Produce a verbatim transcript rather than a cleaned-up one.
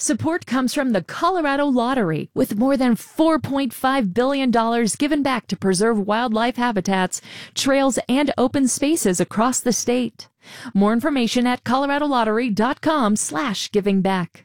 Support comes from the Colorado Lottery, with more than four point five billion dollars given back to preserve wildlife habitats, trails, and open spaces across the state. More information at coloradolottery.com slash giving back.